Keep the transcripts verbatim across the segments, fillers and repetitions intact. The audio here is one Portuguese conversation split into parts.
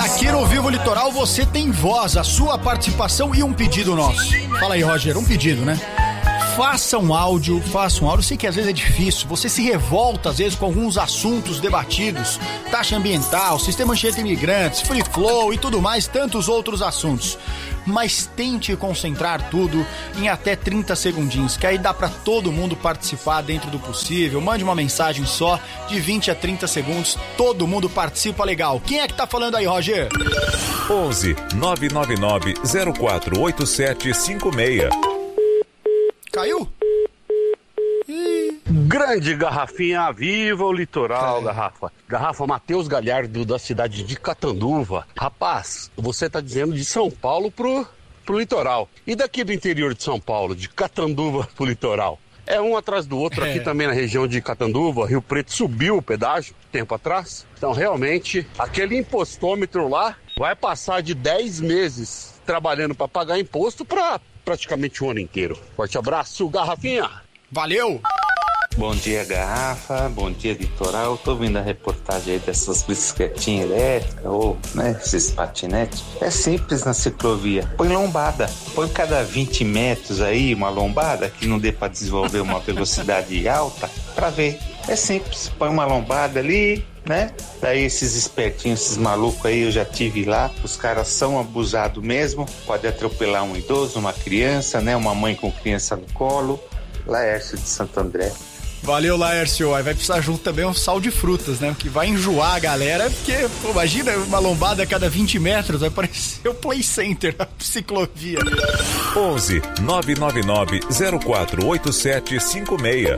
Aqui no Vivo Litoral você tem voz, a sua participação e um pedido nosso. Fala aí, Roger, um pedido, né? Faça um áudio, faça um áudio. Eu sei que às vezes é difícil, você se revolta às vezes com alguns assuntos debatidos, taxa ambiental, sistema Anchieta imigrantes, free flow e tudo mais, tantos outros assuntos. Mas tente concentrar tudo em até trinta segundinhos, que aí dá pra todo mundo participar dentro do possível. Mande uma mensagem só de vinte a trinta segundos, todo mundo participa legal. Quem é que tá falando aí, Roger? onze nove nove nove zero quatro oito sete cinco seis. Caiu? Ih. Grande Garrafinha, viva o litoral, é. Garrafa. Garrafa Matheus Galhardo, da cidade de Catanduva. Rapaz, você tá dizendo de São Paulo pro, pro litoral. E daqui do interior de São Paulo, de Catanduva pro litoral? É um atrás do outro, é. Aqui também na região de Catanduva, Rio Preto subiu o pedágio tempo atrás. Então realmente, aquele impostômetro lá vai passar de dez meses trabalhando para pagar imposto para praticamente o ano inteiro. Forte abraço, Garrafinha! Valeu! Bom dia, Garrafa, bom dia, Litoral. Tô vendo a reportagem aí dessas bicicletinhas elétricas ou, né, esses patinetes. É simples na ciclovia. Põe lombada. Põe cada vinte metros aí uma lombada que não dê pra desenvolver uma velocidade alta pra ver. É simples. Põe uma lombada ali, né? Daí esses espertinhos, esses malucos aí, eu já tive lá. Os caras são abusados mesmo. Pode atropelar um idoso, uma criança, né? Uma mãe com criança no colo. Laércio de Santo André. Valeu, Laércio. Aí vai precisar junto também um sal de frutas, né? Que vai enjoar a galera, porque, pô, imagina uma lombada a cada vinte metros, vai parecer o Play Center, a ciclovia. onze nove nove nove zero quatro oito sete cinco seis.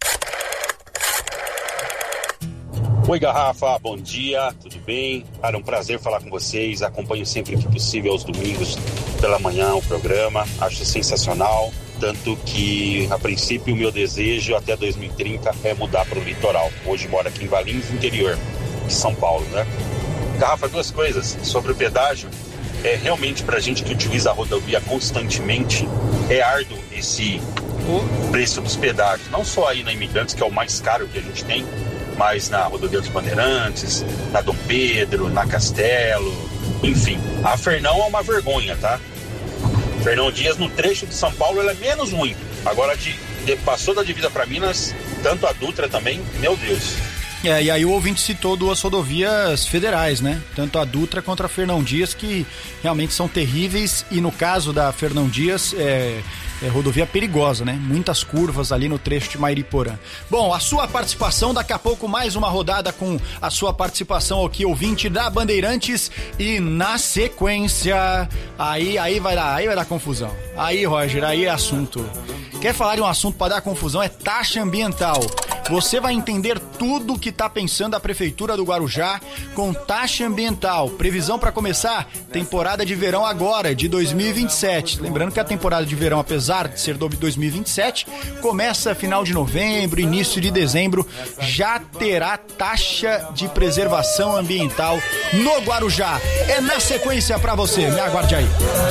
Oi, Garrafa, bom dia, tudo bem? Cara, um prazer falar com vocês. Acompanho sempre que possível aos domingos pela manhã o programa. Acho sensacional. Tanto que, a princípio, o meu desejo até dois mil e trinta é mudar para o litoral. Hoje moro aqui em Valinhos, interior de São Paulo, né? Garrafa, duas coisas. Sobre o pedágio, é realmente para a gente que utiliza a rodovia constantemente, é árduo esse preço dos pedágios. Não só aí na Imigrantes, que é o mais caro que a gente tem, mas na Rodovia dos Bandeirantes, na Dom Pedro, na Castelo, enfim. A Fernão é uma vergonha, tá? Fernão Dias, no trecho de São Paulo, ela é menos ruim. Agora, de, de, passou da divisa para Minas, tanto a Dutra também, meu Deus. É, e aí o ouvinte citou duas rodovias federais, né? Tanto a Dutra quanto a Fernão Dias, que realmente são terríveis. E no caso da Fernão Dias, é, é rodovia perigosa, né? Muitas curvas ali no trecho de Mairiporã. Bom, a sua participação, daqui a pouco mais uma rodada com a sua participação aqui, ouvinte da Bandeirantes. E na sequência, aí, aí, vai, dar, aí vai dar confusão. Aí, Roger, aí é assunto. Quer falar de um assunto para dar confusão? É taxa ambiental. Você vai entender tudo que está pensando a Prefeitura do Guarujá com taxa ambiental. Previsão para começar? Temporada de verão agora, de dois mil e vinte e sete. Lembrando que a temporada de verão, apesar de ser de dois mil e vinte e sete, começa final de novembro, início de dezembro. Já terá taxa de preservação ambiental no Guarujá. É na sequência para você. Me aguarde aí.